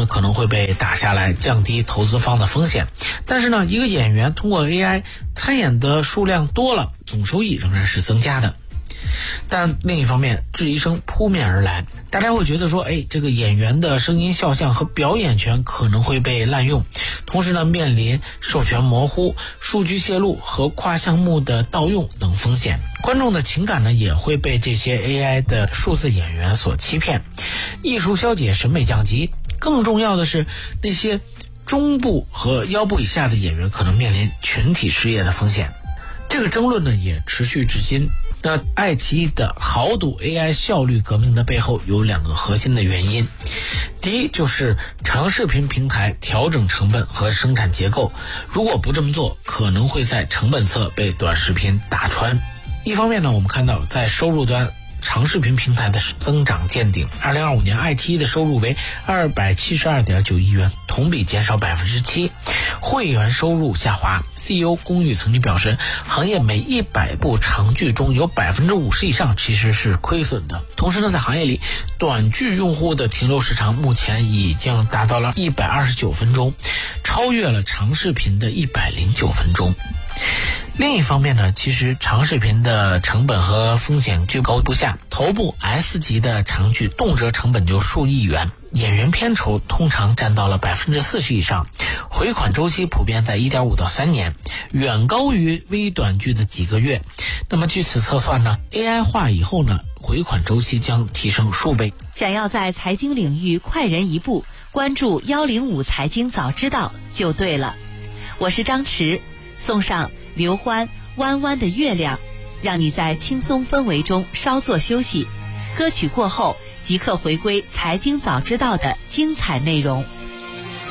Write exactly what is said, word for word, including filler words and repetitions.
本可能会被打下来，降低投资方的风险。但是呢，一个演员通过 A I 参演的数量多了，总收益仍然是增加的。但另一方面，质疑声扑面而来，大家会觉得说，哎，这个演员的声音肖像和表演权可能会被滥用，同时呢，面临授权模糊、数据泄露和跨项目的盗用等风险。观众的情感呢，也会被这些 A I 的数字演员所欺骗，艺术消解，审美降级。更重要的是，那些中部和腰部以下的演员可能面临群体失业的风险。这个争论呢，也持续至今。那爱奇艺的豪赌 A I 效率革命的背后有两个核心的原因。第一，就是长视频平台调整成本和生产结构，如果不这么做，可能会在成本侧被短视频打穿。一方面呢，我们看到在收入端，长视频平台的增长见顶。二零二五年，爱奇艺的收入为二百七十二点九亿元，同比减少百分之七，会员收入下滑。C E O 龚玉曾经表示，行业每一百部长剧中有百分之五十以上其实是亏损的。同时呢，在行业里，短剧用户的停留时长目前已经达到了一百二十九分钟，超越了长视频的一百零九分钟。另一方面呢，其实长视频的成本和风险居高不下，头部 S 级的长剧动辄成本就数亿元，演员片酬通常占到了百分之四十以上，回款周期普遍在 一点五到三年，远高于微短剧的几个月。那么据此测算呢 ，A I 化以后呢，回款周期将提升数倍。 想要在财经领域快人一步，关注一零五财经早知道就对了。我是张弛，送上刘欢弯弯的月亮，让你在轻松氛围中稍作休息。歌曲过后即刻回归财经早知道的精彩内容。